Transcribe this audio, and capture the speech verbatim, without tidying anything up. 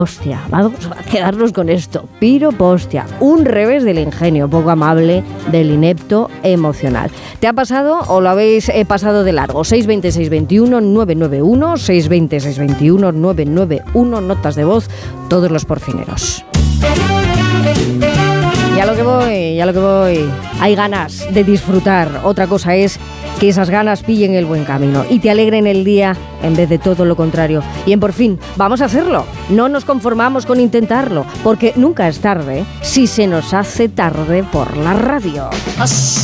Hostia, vamos a quedarnos con esto. Piropostia, un revés del ingenio, poco amable, del inepto emocional. ¿Te ha pasado o lo habéis eh, pasado de largo? seis veinte, seis veintiuno, nueve nueve uno, seis veinte, seis veintiuno, nueve nueve uno, notas de voz, todos los porcineros. Ya lo que voy, ya lo que voy. Hay ganas de disfrutar. Otra cosa es que esas ganas pillen el buen camino y te alegren el día en vez de todo lo contrario. Y en por fin, vamos a hacerlo. No nos conformamos con intentarlo, porque nunca es tarde si se nos hace tarde por la radio.